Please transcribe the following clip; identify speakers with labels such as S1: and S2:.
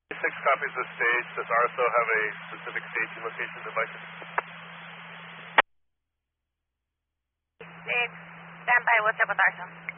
S1: 6 copies the stage. Does RSO have a specific staging location device?
S2: Stage, stand by. What's up with RSO?